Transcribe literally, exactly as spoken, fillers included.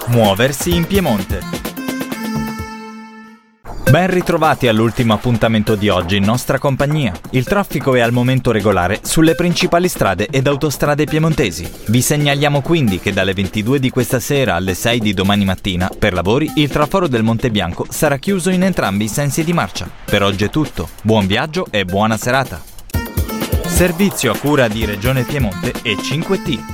Muoversi in Piemonte. Ben ritrovati all'ultimo appuntamento di oggi in nostra compagnia. Il traffico è al momento regolare sulle principali strade ed autostrade piemontesi. Vi segnaliamo quindi che dalle ventidue di questa sera alle sei di domani mattina, per lavori, il traforo del Monte Bianco sarà chiuso in entrambi i sensi di marcia. Per oggi è tutto. Buon viaggio e buona serata. Servizio a cura di Regione Piemonte e cinque T.